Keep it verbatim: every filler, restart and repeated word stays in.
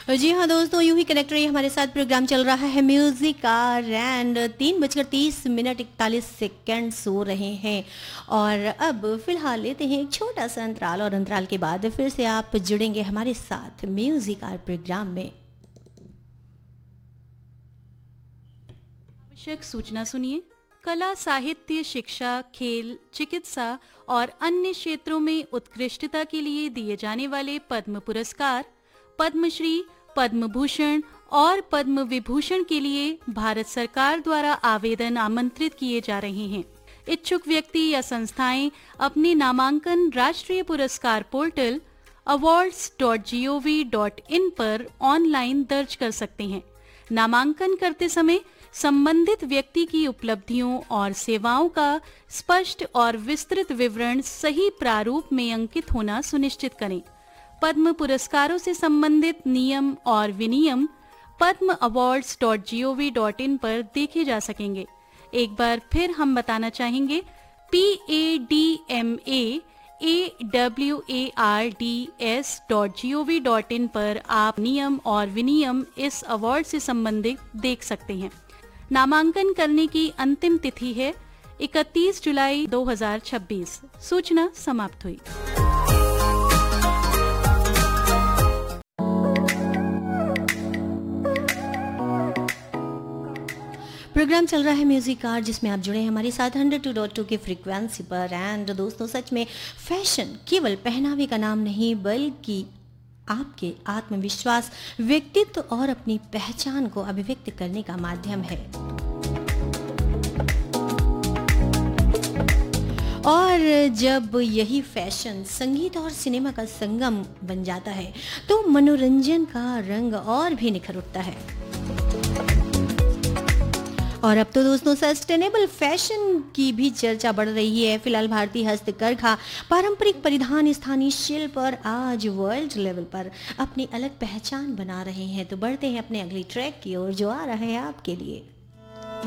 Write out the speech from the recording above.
जी हाँ दोस्तों, यूं ही कनेक्ट रहिए हमारे साथ। प्रोग्राम चल रहा है म्यूजिक आर एंड तीन बजकर तीस मिनट इकतालीस सेकेंड हो रहे हैं। और अब फिलहाल लेते हैं एक छोटा सा अंतराल, और अंतराल के बाद फिर से आप जुड़ेंगे हमारे साथ म्यूजिक आर प्रोग्राम में। आवश्यक सूचना सुनिए। कला, साहित्य, शिक्षा, खेल, चिकित्सा और अन्य क्षेत्रों में उत्कृष्टता के लिए दिए जाने वाले पद्म पुरस्कार, पद्मश्री, पद्म भूषण और पद्म विभूषण के लिए भारत सरकार द्वारा आवेदन आमंत्रित किए जा रहे हैं। इच्छुक व्यक्ति या संस्थाएं अपने नामांकन राष्ट्रीय पुरस्कार portal awards dot G O V dot in पर ऑनलाइन दर्ज कर सकते हैं। नामांकन करते समय संबंधित व्यक्ति की उपलब्धियों और सेवाओं का स्पष्ट और विस्तृत विवरण सही प्रारूप में अंकित होना सुनिश्चित करें। पद्म पुरस्कारों से संबंधित नियम और विनियम पद्म awards dot G O V dot in पर देखे जा सकेंगे। एक बार फिर हम बताना चाहेंगे, P A D M A A W A R D S dot G O V dot in पर आप नियम और विनियम इस अवार्ड से संबंधित देख सकते हैं। नामांकन करने की अंतिम तिथि है इकतीस जुलाई दो हज़ार छब्बीस। सूचना समाप्त हुई। प्रोग्राम चल रहा है म्यूजिक आर, जिसमें आप जुड़े हैं हमारे साथ हंड्रेड टू डॉट टू की फ्रीक्वेंसी पर। एंड दोस्तों, सच में फैशन केवल पहनावे का नाम नहीं, बल्कि आपके आत्मविश्वास, व्यक्तित्व और अपनी पहचान को अभिव्यक्त करने का माध्यम है। और जब यही फैशन संगीत और सिनेमा का संगम बन जाता है तो मनोरंजन का रंग और भी निखर उठता है। और अब तो दोस्तों, सस्टेनेबल फैशन की भी चर्चा बढ़ रही है। फिलहाल भारतीय हस्तकरघा, पारंपरिक परिधान, स्थानीय शिल्प और आज वर्ल्ड लेवल पर अपनी अलग पहचान बना रहे हैं। तो बढ़ते हैं अपने अगली ट्रैक की ओर, जो आ रहा है आपके लिए।